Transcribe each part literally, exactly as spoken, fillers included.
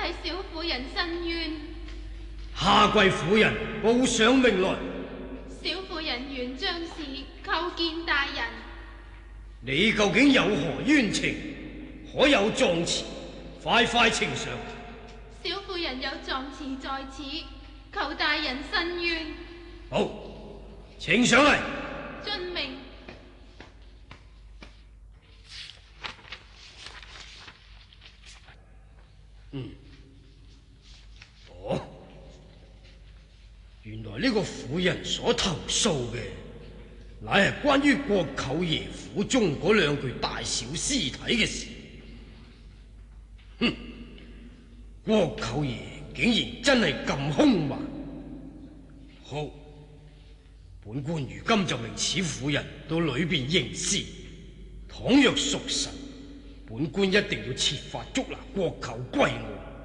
替小婦人申冤。 下跪婦人報上命來。 小婦人原將士叩見大人。 你究竟有何冤情？可有狀詞？快快呈上。 小婦人有狀詞在此，求大人申冤。 好，請上嚟。 遵命。 嗯。哦，原來呢個婦人所投訴嘅，乃係關於國舅爺府中嗰兩具大小屍體嘅事。哼，國舅爺竟然真係咁兇蠻。好，本官如今就命此婦人到裏邊認屍。倘若屬實，本官一定要設法捉拿國舅歸案。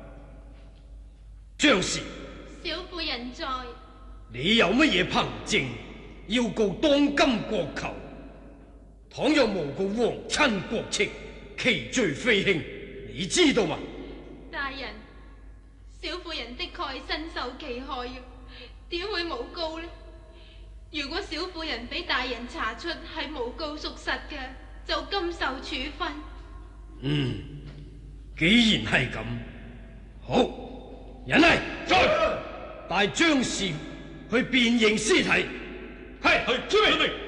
張氏， 小婦人在。 你有乜嘢憑證要告當今國舅？倘若誣告皇親國戚，其罪非輕，你知道嗎？ 大人，小婦人的確係身受其害嘅，點會誣告呢？如果小婦人俾大人查出係誣告屬實嘅，就甘受處分。 嗯，既然係咁，好，人嚟，再帶張氏去辨認屍體。 係係，遵命。